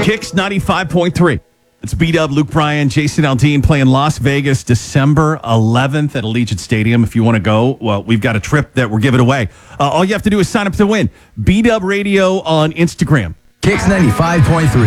Kicks 95.3. It's B-Dub, Luke Bryan, Jason Aldean playing Las Vegas December 11th at Allegiant Stadium. If you want to go, well, we've got a trip that we're giving away. All you have to do is sign up to win. B-Dub Radio on Instagram. Kicks 95.3.